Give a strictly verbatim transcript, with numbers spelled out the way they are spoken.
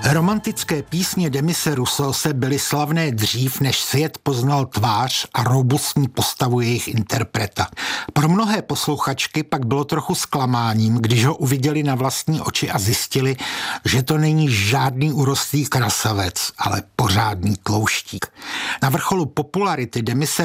Romantické písně Demise Rousseause byly slavné dřív, než svět poznal tvář a robustní postavu jejich interpreta. Pro mnohé posluchačky pak bylo trochu zklamáním, když ho uviděli na vlastní oči a zjistili, že to není žádný urostlý krasavec, ale pořádný tlouštík. Na vrcholu popularity Demise